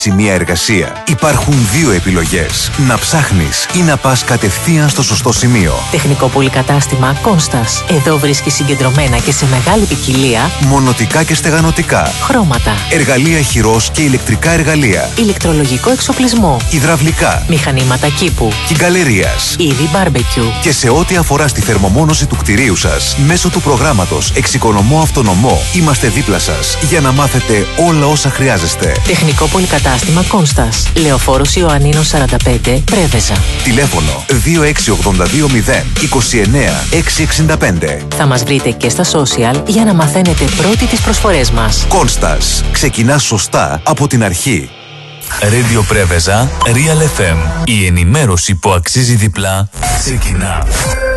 Σημεία εργασία. Υπάρχουν δύο επιλογές. Να ψάχνεις ή να πας κατευθείαν στο σωστό σημείο. Τεχνικό πολυκατάστημα Κόνστας. Εδώ βρίσκεις συγκεντρωμένα και σε μεγάλη ποικιλία μονοτικά και στεγανοτικά. Χρώματα. Εργαλεία χειρός και ηλεκτρικά εργαλεία. Ηλεκτρολογικό εξοπλισμό. Υδραυλικά. Μηχανήματα κήπου. Κυγκαλερίας. Είδη μπάρμπεκιου. Και σε ό,τι αφορά στη θερμομόνωση του κτηρίου σας, μέσω του προγράμματος Εξοικονομώ Αυτονομό, είμαστε δίπλα σας για να μάθετε όλα όσα χρειάζεστε. Τεχνικό πολυκατάστημα Κόνστας. Λεωφόρος Ιωαννίνων 45, Πρέβεζα. Τηλέφωνο 26220 29 665. Θα μας βρείτε και στα social για να μαθαίνετε πρώτοι τις προσφορές μας. Κόνστας. Ξεκινά σωστά από την αρχή. Radio Πρέβεζα, Real FM. Η ενημέρωση που αξίζει διπλά ξεκινά.